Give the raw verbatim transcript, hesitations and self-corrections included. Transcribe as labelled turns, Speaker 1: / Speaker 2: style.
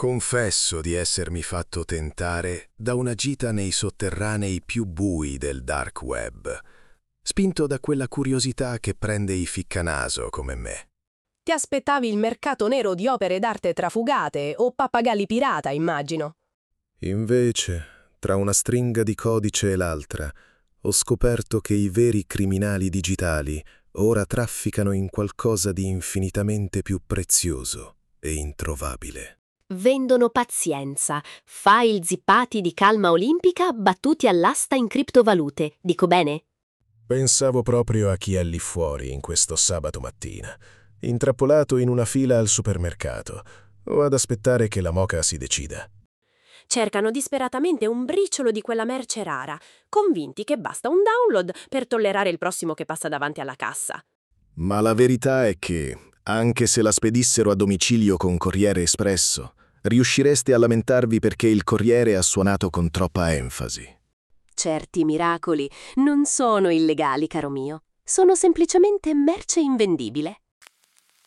Speaker 1: Confesso di essermi fatto tentare da una gita nei sotterranei più bui del dark web, spinto da quella curiosità che prende i ficcanaso come me.
Speaker 2: Ti aspettavi il mercato nero di opere d'arte trafugate o pappagalli pirata, immagino.
Speaker 3: Invece, tra una stringa di codice e l'altra, ho scoperto che i veri criminali digitali ora trafficano in qualcosa di infinitamente più prezioso e introvabile.
Speaker 4: Vendono pazienza, file zippati di calma olimpica battuti all'asta in criptovalute, dico bene?
Speaker 3: Pensavo proprio a chi è lì fuori in questo sabato mattina, intrappolato in una fila al supermercato, o ad aspettare che la moca si decida.
Speaker 4: Cercano disperatamente un briciolo di quella merce rara, convinti che basta un download per tollerare il prossimo che passa davanti alla cassa.
Speaker 1: Ma la verità è che, anche se la spedissero a domicilio con Corriere Espresso, riuscireste a lamentarvi perché il corriere ha suonato con troppa enfasi.
Speaker 4: Certi miracoli non sono illegali, caro mio. Sono semplicemente merce invendibile.